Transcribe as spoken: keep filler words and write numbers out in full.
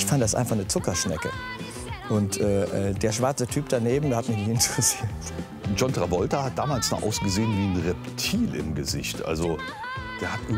fand das einfach eine Zuckerschnecke. Und äh, der schwarze Typ daneben, der hat mich nicht interessiert. John Travolta hat damals noch ausgesehen wie ein Reptil im Gesicht. Also der hat